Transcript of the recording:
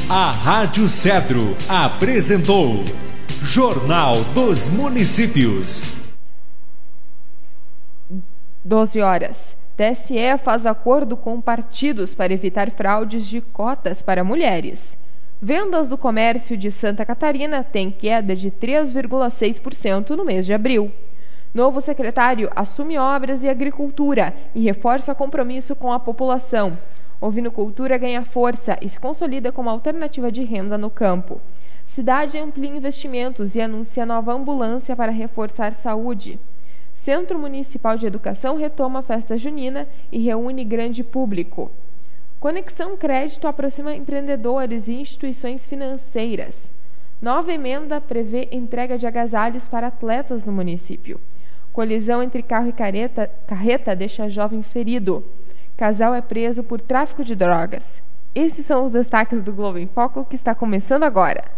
A Rádio Cedro apresentou Jornal dos Municípios. 12 horas. TSE faz acordo com partidos para evitar fraudes de cotas para mulheres. Vendas do comércio de Santa Catarina têm queda de 3,6% no mês de abril. Novo secretário assume obras e agricultura e reforça compromisso com a população. Ovinocultura ganha força e se consolida como alternativa de renda no campo. Cidade amplia investimentos e anuncia nova ambulância para reforçar saúde. Centro Municipal de Educação retoma a festa junina e reúne grande público. Conexão Crédito aproxima empreendedores e instituições financeiras. Nova emenda prevê entrega de agasalhos para atletas no município. Colisão entre carro e carreta deixa jovem ferido. Casal é preso por tráfico de drogas. Esses são os destaques do Globo em Foco, que está começando agora.